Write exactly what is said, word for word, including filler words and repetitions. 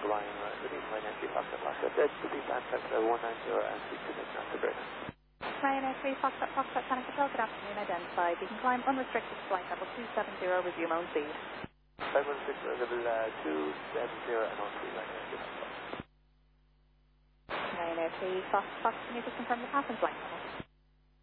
flying uh, good evening, Ryanair three Foxtrot Foxtrot, dead to be Pancake one nine zero and six two six nine to Britain. Ryanair three Foxtrot Foxtrot Panic Control, good afternoon, identified. You can climb unrestricted flight level two seven zero, resume own speed. five one six level uh, two seven zero and on speed Ryanair three Foxtrot. Ryanair three Foxtrot, can you just confirm the passenger flight level?